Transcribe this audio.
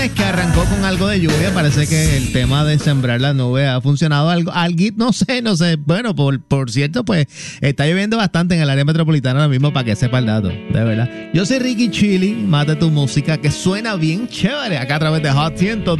que arrancó con algo de lluvia. Parece que el tema de sembrar la nube ha funcionado algo, no sé. Bueno, por cierto, pues está lloviendo bastante en el área metropolitana ahora mismo, para que sepa el dato, de verdad. Yo soy Ricky Chili, mate tu música, que suena bien chévere acá a través de Hot 100.